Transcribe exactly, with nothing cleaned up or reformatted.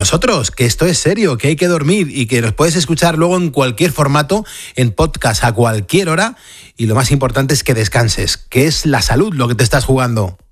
nosotros, que esto es serio, que hay que dormir y que nos puedes escuchar luego en cualquier formato, en podcast a cualquier hora, y lo más importante es que descanses, que es la salud lo que te estás jugando.